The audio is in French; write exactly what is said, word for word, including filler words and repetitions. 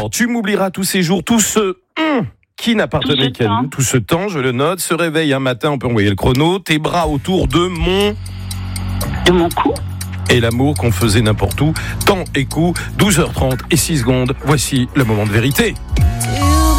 Alors, tu m'oublieras tous ces jours, tout ce hum, qui n'appartenait qu'à nous, tout ce temps, je le note, se réveille un matin, on peut envoyer le chrono, tes bras autour de mon... De mon cou. Et l'amour qu'on faisait n'importe où, temps et coup, douze heures trente et six secondes, voici le moment de vérité.